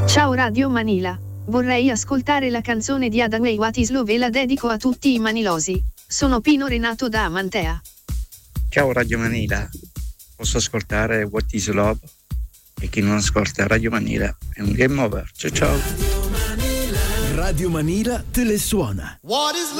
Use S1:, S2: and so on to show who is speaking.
S1: Ciao Radio Manila. Vorrei ascoltare la canzone di Adaway What is Love e la dedico a tutti i manilosi. Sono Pino Renato da Amantea.
S2: Ciao Radio Manila. Posso ascoltare What is Love? E chi non ascolta Radio Manila è un game over. Ciao ciao.
S3: Radio Manila te le suona.